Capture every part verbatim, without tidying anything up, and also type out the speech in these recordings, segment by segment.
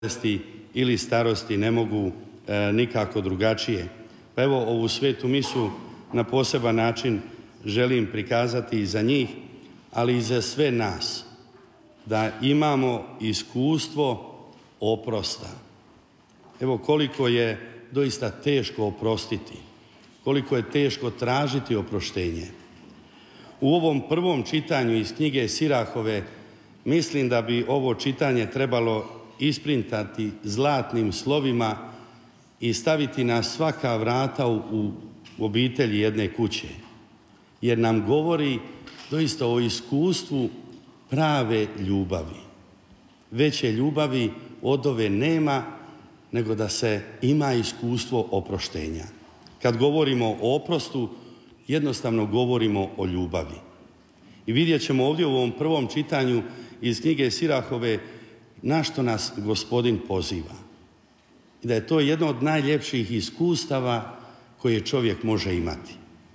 ili starosti ne mogu e, nikako drugačije. Pa evo, ovu svetu misu na poseban način želim prikazati i za njih, ali i za sve nas, da imamo iskustvo oprosta. Evo koliko je doista teško oprostiti, koliko je teško tražiti oproštenje. U ovom prvom čitanju iz knjige Sirahove mislim da bi ovo čitanje trebalo isprintati zlatnim slovima i staviti na svaka vrata u, u obitelji jedne kuće, jer nam govori doista o iskustvu prave ljubavi. Veće ljubavi od ove nema nego da se ima iskustvo oproštenja. Kad govorimo o oprostu, jednostavno govorimo o ljubavi. I vidjet ćemo ovdje u ovom prvom čitanju iz knjige Sirahove na što nas Gospodin poziva. I da je to jedno od najljepših iskustava koje čovjek može imati.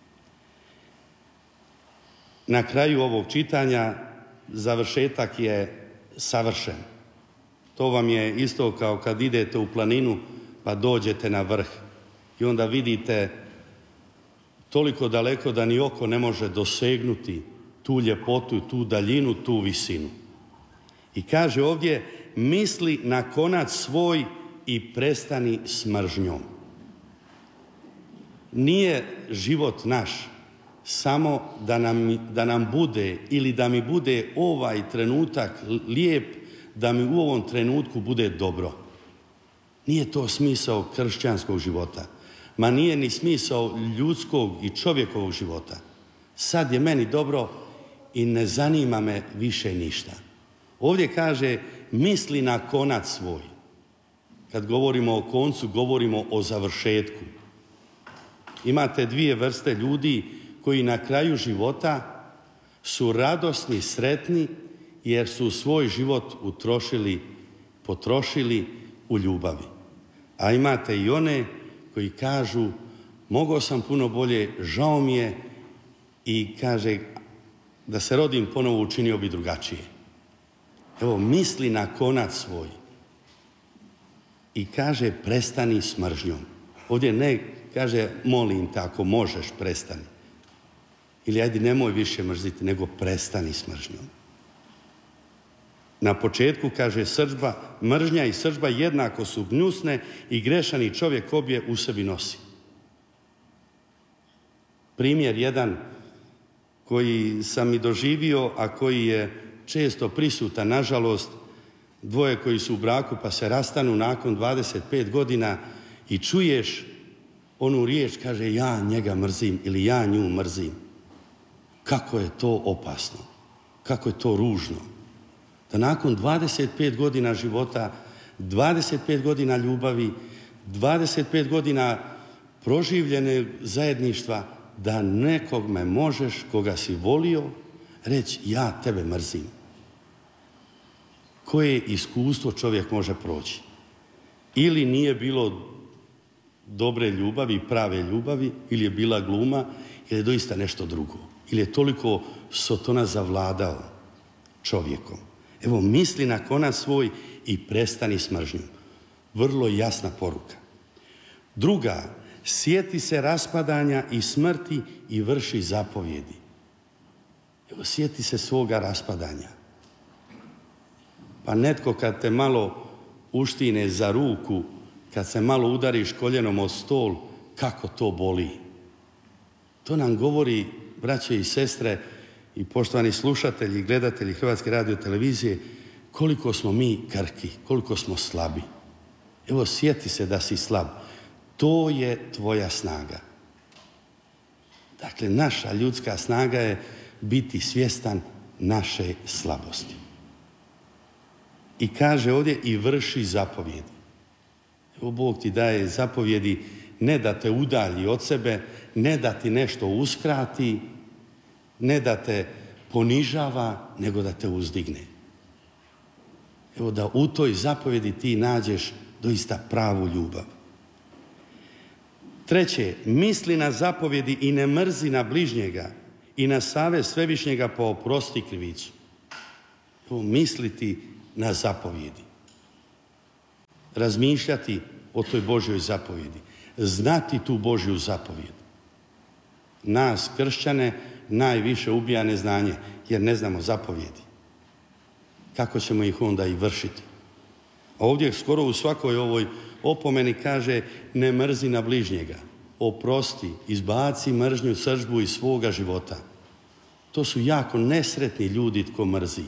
Na kraju ovog čitanja završetak je savršen. To vam je isto kao kad idete u planinu pa dođete na vrh i onda vidite toliko daleko da ni oko ne može dosegnuti tu ljepotu, tu daljinu, tu visinu. I kaže ovdje, misli na konac svoj i prestani s mržnjom. Nije život naš samo da nam, da nam bude ili da mi bude ovaj trenutak lijep, da mi u ovom trenutku bude dobro. Nije to smisao kršćanskog života. Ma nije ni smisao ljudskog i čovjekovog života. Sad je meni dobro i ne zanima me više ništa. Ovdje kaže, misli na konac svoj. Kad govorimo o koncu, govorimo o završetku. Imate dvije vrste ljudi koji na kraju života su radosni, sretni, jer su svoj život utrošili, potrošili u ljubavi. A imate i one koji kažu, mogao sam puno bolje, žao mi je, i kaže, da se rodim ponovo učinio bi drugačije. Evo, misli na konac svoj. I kaže, prestani s mržnjom. Ovdje ne kaže, molim te, ako možeš, prestani. Ili ajde, nemoj više mrziti, nego prestani s mržnjom. Na početku kaže, srdžba, mržnja i srdžba jednako su gnjusne i grešan i čovjek obje u sebi nosi. Primjer jedan koji sam i doživio, a koji je često prisutan, nažalost, dvoje koji su u braku pa se rastanu nakon dvadeset pet godina i čuješ onu riječ, kaže, ja njega mrzim ili ja nju mrzim. Kako je to opasno, kako je to ružno. Da nakon dvadeset pet godina života, dvadeset pet godina ljubavi, dvadeset pet godina proživljene zajedništva, da nekog me možeš, koga si volio, reći, ja tebe mrzim. Koje iskustvo čovjek može proći? Ili nije bilo dobre ljubavi, prave ljubavi, ili je bila gluma, ili je doista nešto drugo. Ili je toliko Sotona zavladao čovjekom. Evo, misli na konac svoj i prestani s mržnjom. Vrlo jasna poruka. Druga, sjeti se raspadanja i smrti i vrši zapovjedi. Evo, sjeti se svoga raspadanja. Pa netko kad te malo uštine za ruku, kad se malo udariš koljenom o stol, kako to boli. To nam govori, braće i sestre i poštovani slušatelji i gledatelji Hrvatske radiotelevizije, koliko smo mi krhki, koliko smo slabi. Evo, sjeti se da si slab. To je tvoja snaga. Dakle, naša ljudska snaga je biti svjestan naše slabosti. I kaže ovdje, i vrši zapovjedi. Evo, Bog ti daje zapovjedi ne da te udalji od sebe, ne da ti nešto uskrati, ne da te ponižava, nego da te uzdigne. Evo, da u toj zapovjedi ti nađeš doista pravu ljubav. Treće, misli na zapovjedi i ne mrzi na bližnjega i na savez Svevišnjega pa oprosti krivicu. Evo, misliti na zapovjedi. razmišljati o toj Božjoj zapovjedi, znati tu Božju zapovjed. Nas, kršćane, najviše ubija neznanje, jer ne znamo zapovjedi. Kako ćemo ih onda i vršiti? A ovdje skoro u svakoj ovoj opomeni kaže ne mrzi na bližnjega, oprosti, izbaci mržnju, srdžbu iz svoga života. To su jako nesretni ljudi tko mrzi.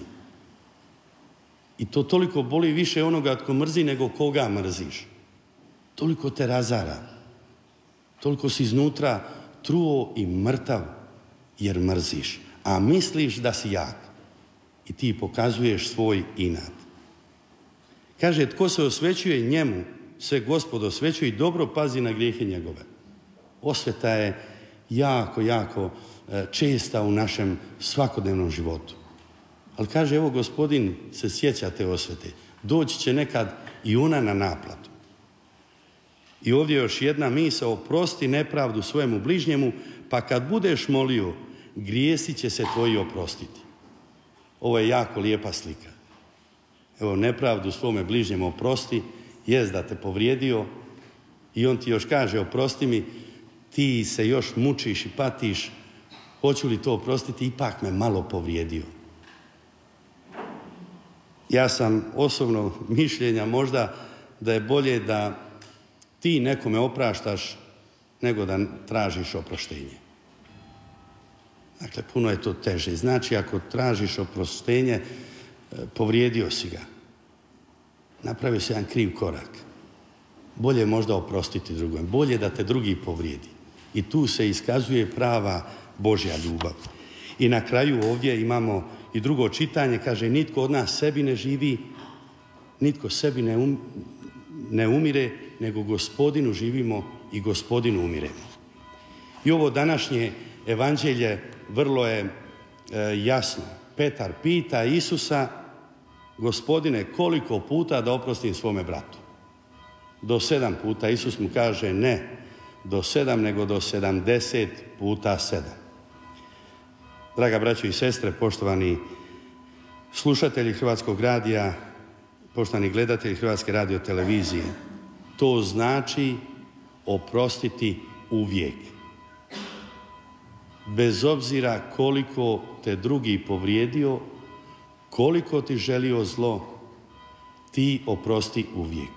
I to toliko boli više onoga tko mrzi nego koga mrziš. Toliko te razara. Toliko si iznutra truo i mrtav jer mrziš. A misliš da si jak. I ti pokazuješ svoj inat. Kaže, tko se osvećuje njemu, sve Gospod osvećuje i dobro pazi na grijehe njegove. Osveta je jako, jako česta u našem svakodnevnom životu. Ali kaže, evo Gospodin se sjeća te osvete. Doći će nekad i ona na naplatu. I ovdje još jedna misao, oprosti nepravdu svojemu bližnjemu, pa kad budeš molio, grijesi će se tvoji oprostiti. Ovo je jako lijepa slika. Evo, nepravdu svome bližnjemu oprosti, jest da te povrijedio i on ti još kaže, oprosti mi, ti se još mučiš i patiš, hoću li to oprostiti, ipak me malo povrijedio. Ja sam osobno mišljenja možda da je bolje da ti nekome opraštaš nego da tražiš oproštenje. Dakle, puno je to teže. Znači, ako tražiš oproštenje, povrijedio si ga. Napravio si jedan kriv korak. Bolje je možda oprostiti drugom. Bolje da te drugi povrijedi. I tu se iskazuje prava Božja ljubav. I na kraju ovdje imamo i drugo čitanje. Kaže, nitko od nas sebi ne živi, nitko sebi ne, um, ne umire, nego Gospodinu živimo i Gospodinu umiremo. I ovo današnje evanđelje vrlo je e, jasno. Petar pita Isusa, Gospodine, koliko puta da oprostim svome bratu? Do sedam puta. Isus mu kaže ne do sedam, nego do sedamdeset puta sedam. Draga braćo i sestre, poštovani slušatelji Hrvatskog radija, poštovani gledatelji Hrvatske radiotelevizije, to znači oprostiti uvijek. Bez obzira koliko te drugi povrijedio, koliko ti želio zlo, ti oprosti uvijek.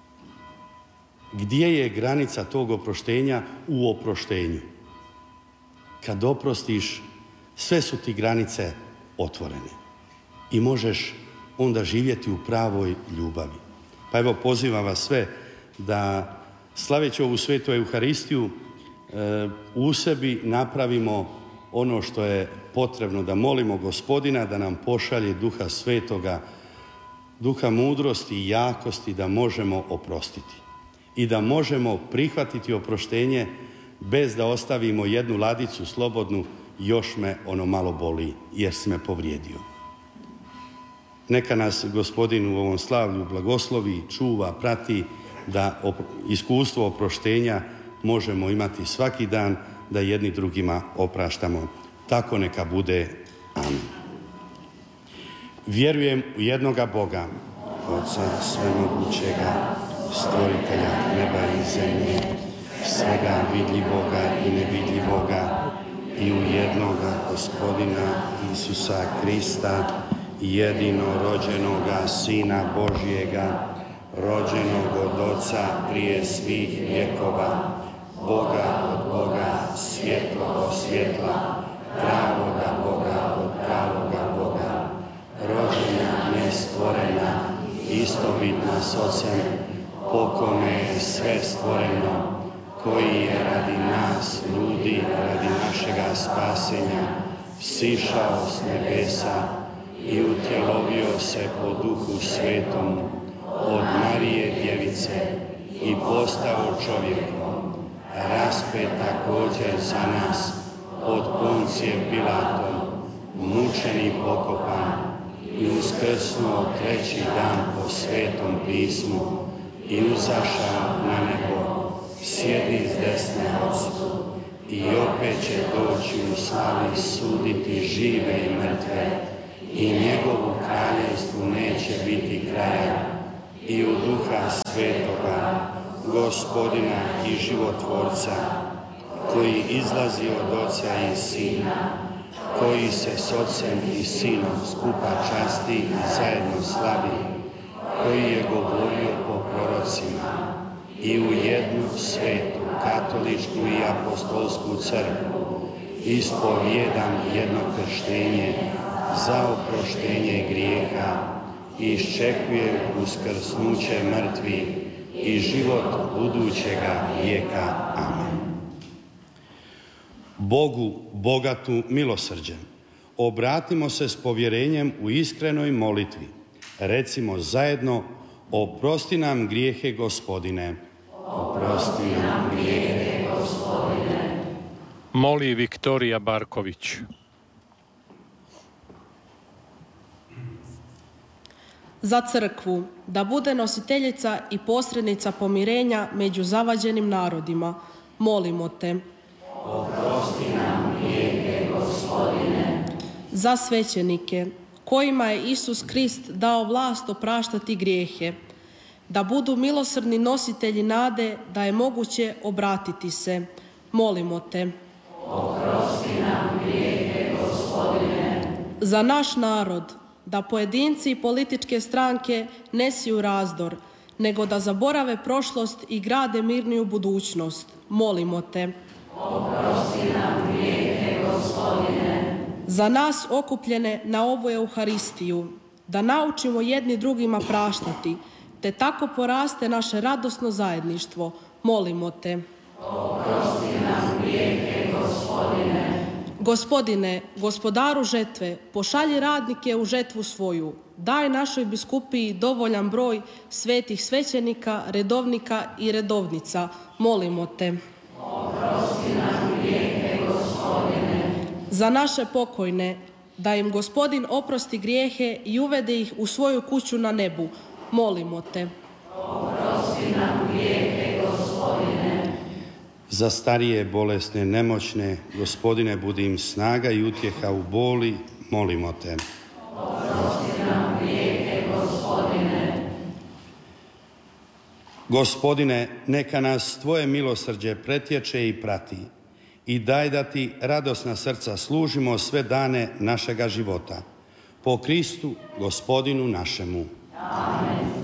Gdje je granica tog oproštenja? U oproštenju. Kad oprostiš, sve su ti granice otvorene. I možeš onda živjeti u pravoj ljubavi. Pa evo, pozivam vas sve da slaveći ovu svetu Euharistiju u sebi napravimo ono što je potrebno, da molimo Gospodina da nam pošalje Duha Svetoga, Duha mudrosti i jakosti da možemo oprostiti i da možemo prihvatiti oproštenje bez da ostavimo jednu ladicu slobodnu, još me ono malo boli jer si me povrijedio. Neka nas Gospodin u ovom slavlju blagoslovi, čuva, prati, da iskustvo oproštenja možemo imati svaki dan, da jedni drugima opraštamo. Tako neka bude. Amen. Vjerujem u jednoga Boga, Otca svemogućega, stvoritelja neba i zemlje, svega vidljivoga i nevidljivoga, i u jednoga Gospodina Isusa Krista, jedino rođenoga Sina Božjega, rođenog od Oca prije svih vjekova, Boga od Boga, svjetlo od svjetla, pravoga Boga od pravoga Boga, rođena, nestvorena, istobitna s Ocem, po kome je sve stvoreno, koji je radi nas, ljudi, radi našega spasenja, sišao s nebesa i utjelovio se po Duhu Svetom od Marije Djevice i postao čovjekom, raspet također za nas od Poncije Pilatom, mučen i pokopan i uskrsnuo treći dan po Svetom pismu i uzašao na nebo, sjedi s desne Otcu i opet će doći u slavi suditi žive i mrtve i njegovu kraljevstvu neće biti kraja i u Duha Svetoga, Gospodina i Životvorca, koji izlazi od Oca i Sina, koji se s Ocem i Sinom skupa časti i zajedno slavi, koji je govorio po prorocima, i u jednu svetu, katoličku i apostolsku crkvu, ispovijedam jedno krštenje za oproštenje grijeha i iščekujem uskrsnuće mrtvih i život budućega vijeka. Amen. Bogu bogatu milosrđem, obratimo se s povjerenjem u iskrenoj molitvi. Recimo zajedno: oprosti nam grijehe, Gospodine. Oprosti nam grijehe, Gospodine. Moli Viktorija Barković. Za crkvu, da bude nositeljica i posrednica pomirenja među zavađenim narodima, molimo te. Oprosti nam grijehe, Gospodine. Za svećenike, kojima je Isus Krist dao vlast opraštati grijehe, da budu milosrdni nositelji nade da je moguće obratiti se, molimo te. Oprosti nam grijehe, Gospodine. Za naš narod, da pojedinci i političke stranke ne siju razdor, nego da zaborave prošlost i grade mirniju budućnost, molimo te. Oprosti nam grijehe, Gospodine. Za nas okupljene na ovu Euharistiju, da naučimo jedni drugima praštati, te tako poraste naše radosno zajedništvo, molimo te. Oprosti nam grijehe, Gospodine. Gospodine, gospodaru žetve, pošalji radnike u žetvu svoju. Daj našoj biskupiji dovoljan broj svetih svećenika, redovnika i redovnica, molimo te. Oprosti nam grijehe, Gospodine. Za naše pokojne, da im Gospodin oprosti grijehe i uvede ih u svoju kuću na nebu, molimo te. Oprosti nam grijehe, Gospodine. Za starije, bolesne, nemoćne, Gospodine, budi im snaga i utjeha u boli, molimo te. Oprosti nam grijehe, Gospodine. Gospodine, neka nas tvoje milosrđe pretječe i prati i daj da ti radosna srca služimo sve dane našega života. Po Kristu, Gospodinu našemu. Amen.